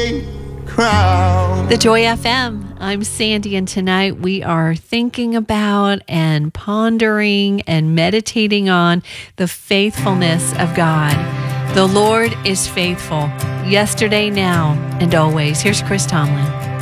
crown. The Joy FM. I'm Sandy, and tonight we are thinking about and pondering and meditating on the faithfulness of God. The Lord is faithful, yesterday, now, and always. Here's Chris Tomlin.